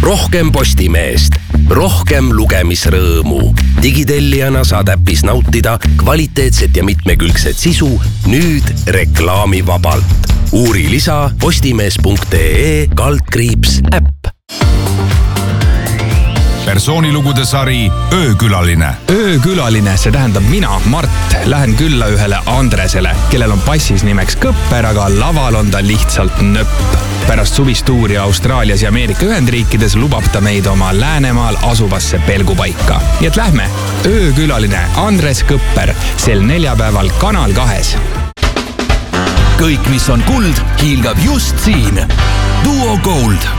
Rohkem Postimeest, rohkem lugemisrõõmu. Digitellijana saad äpis nautida kvaliteetset ja mitmekülgset sisu nüüd reklaamivabalt. Uuri lisa postimees.ee/äpp. Persoonilugude sari Öökülaline. Öökülaline, see tähendab mina, Mart, lähen külla ühele Andresele, kellel on passis nimeks Kõpper, aga laval on ta lihtsalt nöpp. Pärast suvistuuri Austraalias ja Ameerika Ühendriikides lubab ta meid oma Läänemaal asuvasse pelgupaika. Nii et lähme. Öökülaline Andres Kõpper sel neljapäeval Kanal 2. Kõik, mis on kuld, hiilgab just siin. Duo Gold.